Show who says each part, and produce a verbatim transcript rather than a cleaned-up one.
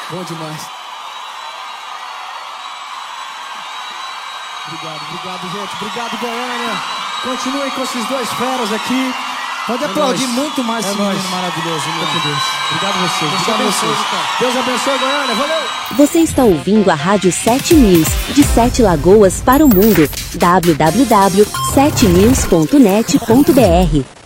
Speaker 1: Bom demais. Obrigado, obrigado, gente. Obrigado, Goiânia. Continuem com esses dois feras aqui. Pode aplaudir muito mais esse menino maravilhoso. Obrigado a vocês. Deus abençoe. Deus abençoe, Goiânia. Valeu!
Speaker 2: Você está ouvindo a Rádio sete News, de Sete Lagoas para o mundo. w w w ponto sete news ponto net ponto b r